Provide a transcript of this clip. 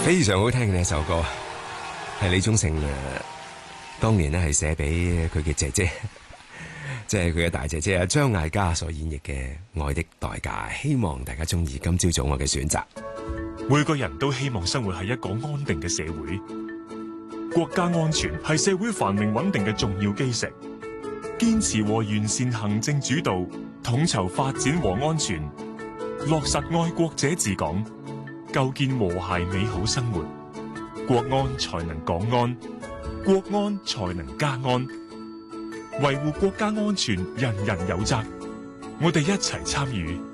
非常好聽嘅呢一首歌，係李宗盛當年咧係寫俾佢嘅姐姐，即係佢嘅大姐姐啊張艾嘉所演繹嘅《愛的代價》，希望大家中意今朝早我嘅選擇。 每個人都希望生活喺一個安定嘅社會，國家安全係社會繁榮穩定嘅重要基石。堅持和完善行政主導，統籌發展和安全，落實愛國者治港，構建和諧美好生活，國安才能港安，國安才能家安。維護國家安全，人人有責。我哋一齊參與，